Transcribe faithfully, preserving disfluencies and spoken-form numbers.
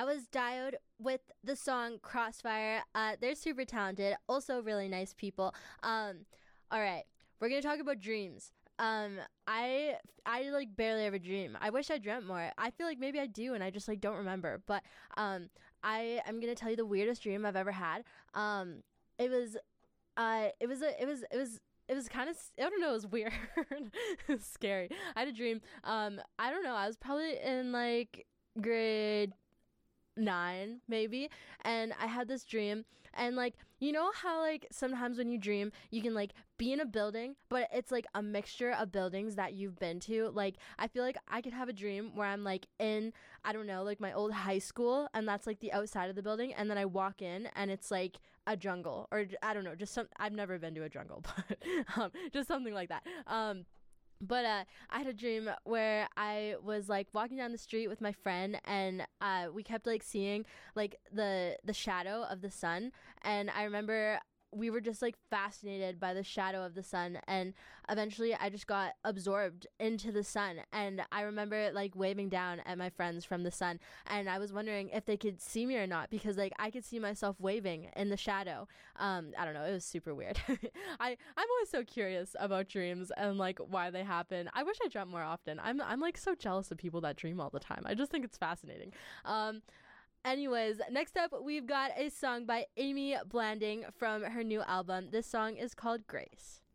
was Diode with the song Crossfire. Uh, they're super talented, also really nice people. Um, all right, we're gonna talk about dreams. Um, I I like barely ever dream. I wish I dreamt more. I feel like maybe I do, and I just like don't remember. But um, I I'm gonna tell you the weirdest dream I've ever had. Um, it was, uh, it was a it was it was. It was kind of, I don't know, it was weird. It was scary. I had a dream. Um, I don't know. I was probably in like grade nine maybe, and I had this dream, and like, you know how like sometimes when you dream you can like be in a building, but it's like a mixture of buildings that you've been to. Like, I feel like I could have a dream where I'm like in, I don't know, like my old high school, and that's like the outside of the building, and then I walk in and it's like a jungle, or I don't know, just some, I've never been to a jungle, but um, just something like that. um But uh, I had a dream where I was like walking down the street with my friend, and uh, we kept like seeing like the the shadow of the sun. And I remember we were just like fascinated by the shadow of the sun, and eventually I just got absorbed into the sun. And I remember like waving down at my friends from the sun, and I was wondering if they could see me or not, because like I could see myself waving in the shadow. um I don't know, it was super weird. I I'm always so curious about dreams and like why they happen. I wish I dreamt more often. I'm I'm like so jealous of people that dream all the time. I just think it's fascinating. um Anyways, next up, we've got a song by Amy Blanding from her new album. This song is called Grace.